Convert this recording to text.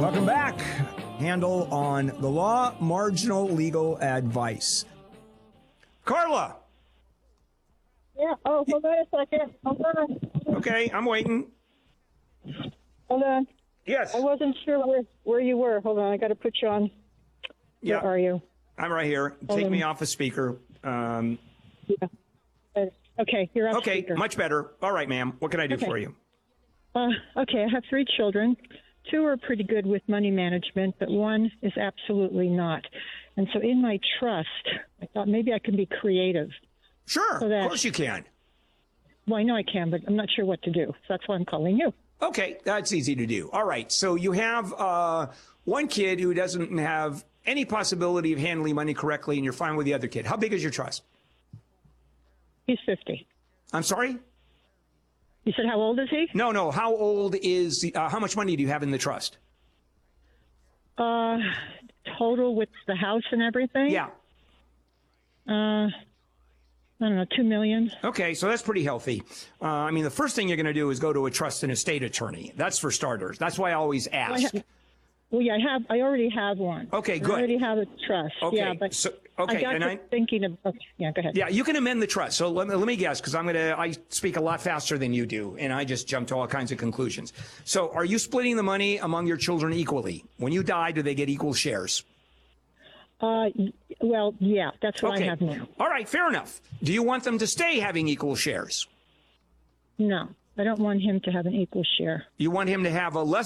Welcome back. Handle on the law, marginal legal advice. Carla. Yeah. Oh, hold on a second. Hold on. Okay, I'm waiting. Hold on. Yes. I wasn't sure where you were. Hold on. I got to put you on. Yeah. Where are you? I'm right here. Take me off a speaker. Yeah. Okay, you're on Okay, speaker. much better. All right, ma'am. What can I do for you? Okay, I have 3 children. 2 are pretty good with money management, but 1 is absolutely not. And so in my trust, I thought maybe I can be creative. Sure, So that- of course you can. Well, I know I can, but I'm not sure what to do. So that's why I'm calling you. Okay, that's easy to do. All right, so you have 1 kid who doesn't have any possibility of handling money correctly, and you're fine with the other kid. How big is your trust? He's 50. I'm sorry? You said how old is he? No. How old is, how much money do you have in the trust? Total with the house and everything? Yeah. I don't know, $2 million. Okay, so that's pretty healthy. I mean, the first thing you're going to do is go to a trust and estate attorney. That's for starters. That's why I always ask. Well, yeah, I already have one. Okay, good. I already have a trust. Okay, Yeah, but okay, I got to thinking of. Okay, yeah, go ahead. Yeah, you can amend the trust. So let me guess, because I speak a lot faster than you do, and I just jump to all kinds of conclusions. So, are you splitting the money among your children equally? When you die, do they get equal shares? Well, yeah, that's what I have now. All right, fair enough. Do you want them to stay having equal shares? No, I don't want him to have an equal share. You want him to have a less